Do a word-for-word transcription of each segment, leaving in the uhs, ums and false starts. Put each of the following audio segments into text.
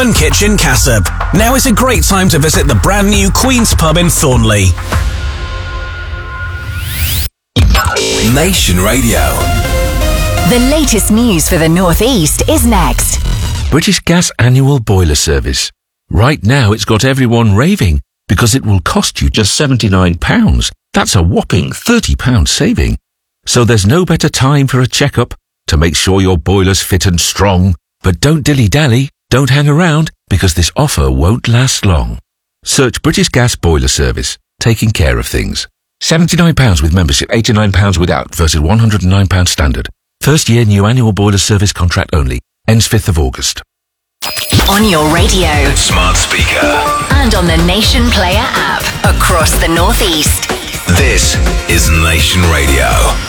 and Kitchen Cassop. Now is a great time to visit the brand new Queen's Pub in Thornley. Nation Radio. The latest news for the North East is next. British Gas annual boiler service. Right now it's got everyone raving because it will cost you just seventy-nine pounds. That's a whopping thirty pounds saving. So there's no better time for a checkup to make sure your boiler's fit and strong. But don't dilly-dally, don't hang around, because this offer won't last long. Search British Gas Boiler Service, taking care of things. seventy-nine pounds with membership, eighty-nine pounds without versus one hundred and nine pounds standard. First year new annual boiler service contract only. Ends fifth of August. On your radio, Smart speaker. and on the Nation Player app across the North East. This is Nation Radio.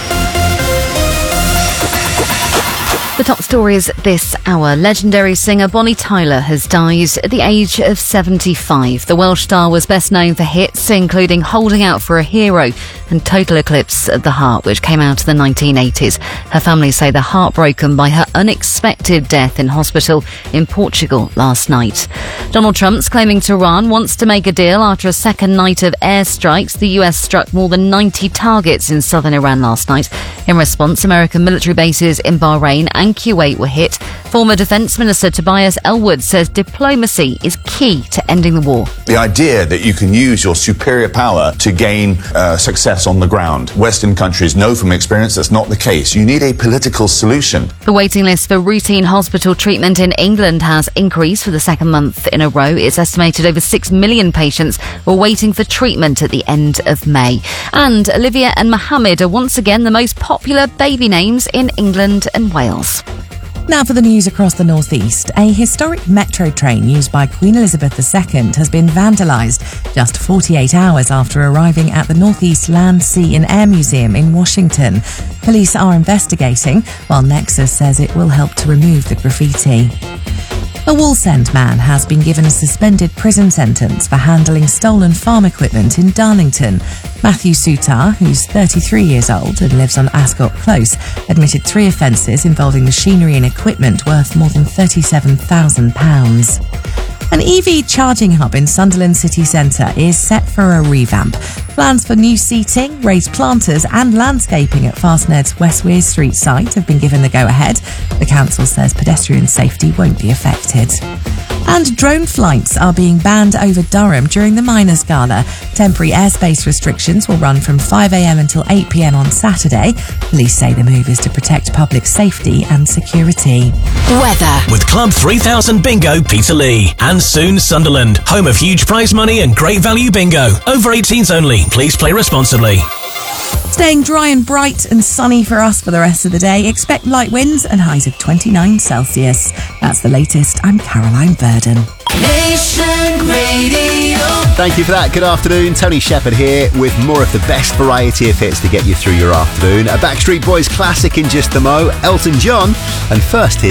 The top stories this hour. Legendary singer Bonnie Tyler has died at the age of seventy-five. The Welsh star was best known for hits including Holding Out for a Hero and Total Eclipse of the Heart, which came out in the nineteen eighties. Her family say they're heartbroken by her unexpected death in hospital in Portugal last night. Donald Trump's claiming Tehran wants to make a deal after a second night of airstrikes. The U S struck more than ninety targets in southern Iran last night. In response, American military bases in Bahrain and Kuwait were hit. Former Defence Minister Tobias Ellwood says diplomacy is key to ending the war. The idea that you can use your superior power to gain uh, success on the ground. Western countries know from experience that's not the case. You need a political solution. The waiting list for routine hospital treatment in England has increased for the second month in a row. It's estimated over six million patients were waiting for treatment at the end of May. And Olivia and Mohammed are once again the most popular baby names in England and Wales. Now for the news across the North East. A historic metro train used by Queen Elizabeth the Second has been vandalised just forty-eight hours after arriving at the North East Land, Sea and Air Museum in Washington. Police are investigating, while Nexus says it will help to remove the graffiti. A Wallsend man has been given a suspended prison sentence for handling stolen farm equipment in Darlington. Matthew Sutar, who's thirty-three years old and lives on Ascot Close, admitted three offences involving machinery and equipment worth more than thirty-seven thousand pounds. An E V charging hub in Sunderland city centre is set for a revamp. Plans for new seating, raised planters and landscaping at Fastned's West Weir Street site have been given the go-ahead. The council says pedestrian safety won't be affected. And drone flights are being banned over Durham during the Miners' Gala. Temporary airspace restrictions will run from five a.m. until eight p.m. on Saturday. Police say the move is to protect public safety and security. Weather. With Club three thousand Bingo Peterlee and soon Sunderland, home of huge prize money and great value bingo. Over eighteens only. Please play responsibly. Staying dry and bright and sunny for us for the rest of the day. Expect light winds and highs of twenty-nine Celsius. That's the latest. I'm Caroline Verdon. Nation Radio. Thank you for that. Good afternoon. Tony Shepherd here with more of the best variety of hits to get you through your afternoon. A Backstreet Boys classic in just a mo, Elton John. And first, here's